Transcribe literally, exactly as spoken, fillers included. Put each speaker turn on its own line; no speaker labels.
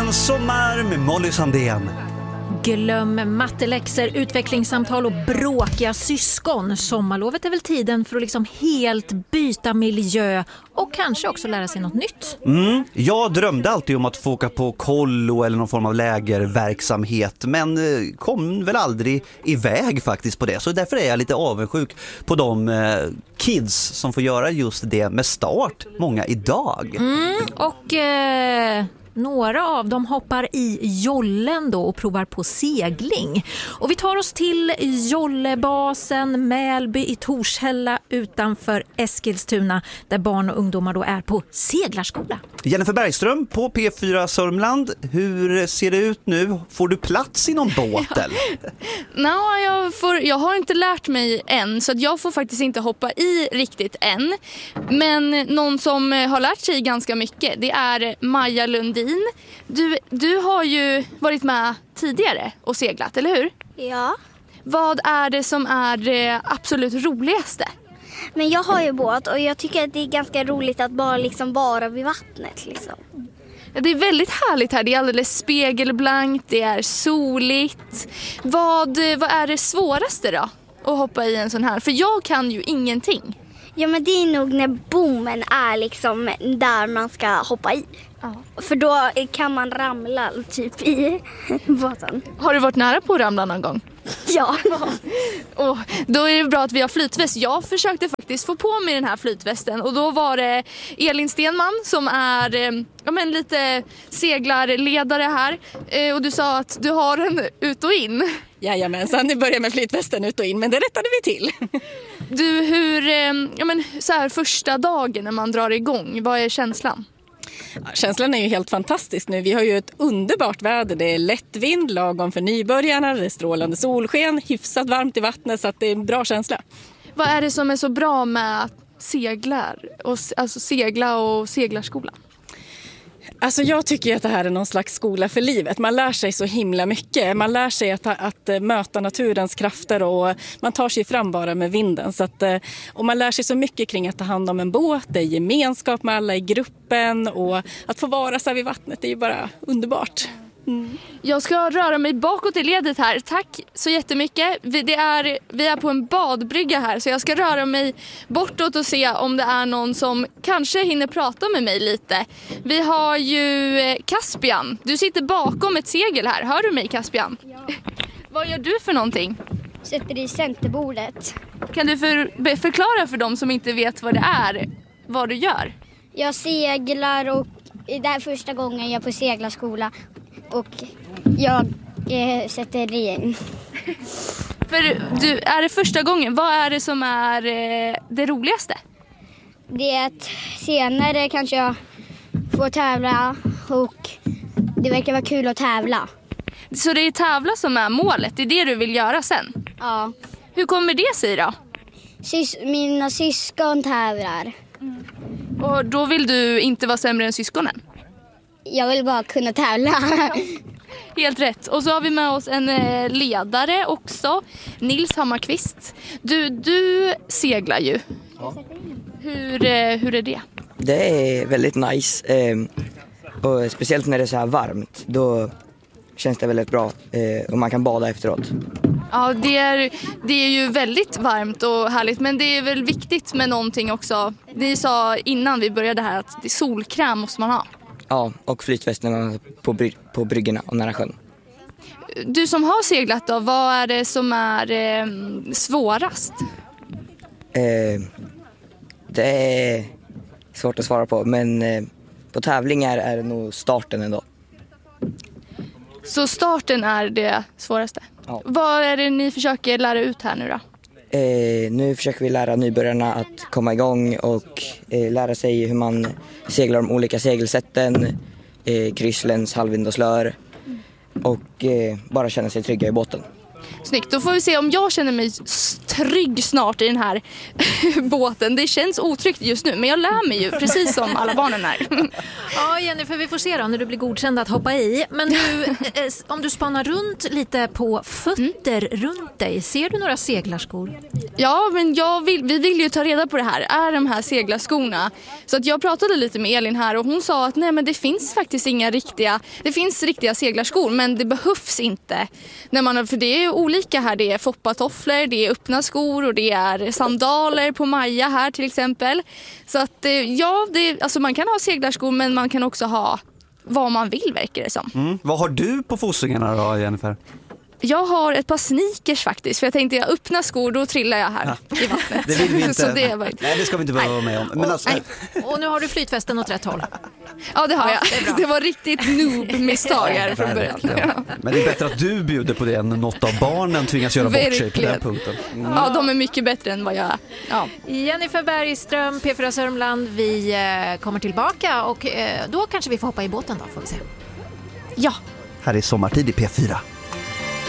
En sommar med Molly Sandén.
Glöm matteläxor, utvecklingssamtal och bråkiga syskon. Sommarlovet är väl tiden för att liksom helt byta miljö och kanske också lära sig något nytt.
Mm, jag drömde alltid om att få åka på kollo eller någon form av lägerverksamhet, men kom väl aldrig iväg faktiskt på det. Så därför är jag lite avundsjuk på de eh, kids som får göra just det med start, många idag.
Mm, och... Eh... Några av dem hoppar i jollen då och provar på segling. Och vi tar oss till jollebasen Mälby i Torshälla utanför Eskilstuna, där barn och ungdomar då är på seglarskola.
Jennifer Bergström på P fyra Sörmland. Hur ser det ut nu? Får du plats i någon båt eller?
No, jag, får, jag har inte lärt mig än, så att jag får faktiskt inte hoppa i riktigt än. Men någon som har lärt sig ganska mycket, det är Maja Lundin. Du, du har ju varit med tidigare och seglat, eller hur?
Ja.
Vad är det som är det absolut roligaste?
Men jag har ju båt och jag tycker att det är ganska roligt att bara liksom vara vid vattnet liksom.
Det är väldigt härligt här. Det är alldeles spegelblankt, det är soligt. Vad, vad är det svåraste då att hoppa i en sån här? För jag kan ju ingenting.
Ja, men det är nog när bommen är liksom där man ska hoppa i. Ja. För då kan man ramla typ i båten.
Har du varit nära på att ramla någon gång?
Ja.
Och då är det bra att vi har flytväst. Jag försökte faktiskt få på mig den här flytvästen. Och då var det Elin Stenman som är ja, men lite seglarledare här. Och du sa att du har den ut och in.
Jajamensan, nu börjar med flytvästen ut och in, men det rättade vi till.
Du, hur, ja, men, så här, första dagen när man drar igång, vad är känslan?
Ja, känslan är ju helt fantastisk nu. Vi har ju ett underbart väder. Det är lätt vind, lagom för nybörjarna. Det är strålande solsken, hyfsat varmt i vattnet, så att det är en bra känsla.
Vad är det som är så bra med seglar och, alltså segla och seglarskolan?
Alltså jag tycker att det här är någon slags skola för livet. Man lär sig så himla mycket. Man lär sig att, att möta naturens krafter och man tar sig fram bara med vinden. Så att, och man lär sig så mycket kring att ta hand om en båt. Det är gemenskap med alla i gruppen och att få vara så här vid vattnet, det är ju bara underbart. Mm.
Jag ska röra mig bakåt i ledet här. Tack så jättemycket. Vi, det är, vi är på en badbrygga här, så jag ska röra mig bortåt och se om det är någon som kanske hinner prata med mig lite. Vi har ju Caspian. Du sitter bakom ett segel här. Hör du mig, Caspian? Ja. Vad gör du för någonting?
Sätter i centerbordet.
Kan du för, förklara för dem som inte vet vad det är, vad du gör?
Jag seglar och det är första gången jag är på seglarskola. Och jag eh, sätter in.
För du, är det första gången? Vad är det som är eh, det roligaste?
Det är att senare kanske jag får tävla och det verkar vara kul att tävla.
Så det är tävla som är målet? Det är det du vill göra sen?
Ja.
Hur kommer det sig då?
Sys- mina syskon tävlar.
Mm. Och då vill du inte vara sämre än syskonen?
Jag vill bara kunna tävla.
Helt rätt. Och så har vi med oss en ledare också, Nils Hammarkvist. Du, du seglar ju. Ja. Hur, hur är det?
Det är väldigt nice. Och speciellt när det är så här varmt. Då känns det väldigt bra. Och man kan bada efteråt.
Ja, det är, det är ju väldigt varmt och härligt. Men det är väl viktigt med någonting också. Ni sa innan vi började här att det är solkräm måste man ha.
Ja, och flytväst när man är på, bry- på bryggorna och nära sjön.
Du som har seglat då, vad är det som är eh, svårast?
Eh, det är svårt att svara på, men eh, på tävlingar är det nog starten ändå.
Så starten är det svåraste?
Ja.
Vad är det ni försöker lära ut här nu då?
Eh, nu försöker vi lära nybörjarna att komma igång och eh, lära sig hur man seglar de olika segelsätten, eh, kryssläns, halvvind och slör och eh, bara känna sig trygga i båten.
Snyggt, då får vi se om jag känner mig trygg snart i den här båten. Det känns otryggt just nu, men jag lär mig ju precis som alla barnen är.
Ja, Jennifer, vi får se då när du blir godkänd att hoppa i. Men du, eh, om du spanar runt lite på fötter mm. runt dig, ser du några seglarskor?
Ja, men jag vill, vi vill ju ta reda på det här. Är de här seglarskorna? Så att jag pratade lite med Elin här och hon sa att nej, men det finns faktiskt inga riktiga, det finns riktiga seglarskor, men det behövs inte. När man, för det är olika här, det är foppatofflor, det är öppna skor och det är sandaler på Maja här till exempel. Så att ja, det, alltså man kan ha seglarskor, men man kan också ha vad man vill, verkar det som.
Mm. Vad har du på fossingarna då, Jennifer?
Jag har ett par sneakers faktiskt, för jag tänkte jag öppnar skor, då trillar jag här ja. i vattnet.
Det vill vi inte.
Så det var...
Nej, det ska vi inte behöva vara med om. Men alltså...
Och nu har du flytvästen åt rätt håll.
Ja, det har
ja,
jag. Det, det var riktigt noob-misstag här från början. Ja.
Men det är bättre att du bjuder på det än något av barnen tvingas göra bort sig på den punkten.
Mm. Ja, de är mycket bättre än vad jag är. Ja.
Jennifer Bergström, P fyra Sörmland, vi kommer tillbaka och då kanske vi får hoppa i båten då, får vi se.
Ja.
Här är Sommartid i P fyra.